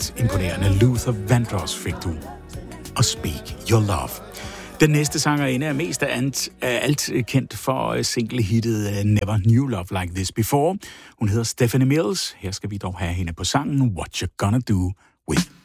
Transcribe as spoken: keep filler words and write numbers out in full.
ret imponerende. Luther Vandross fik du. Og Speak Your Love. Den næste sangerinde er mest af alt, alt kendt for single-hittet Never Knew Love Like This Before. Hun hedder Stephanie Mills. Her skal vi dog have hende på sangen What You Gonna Do With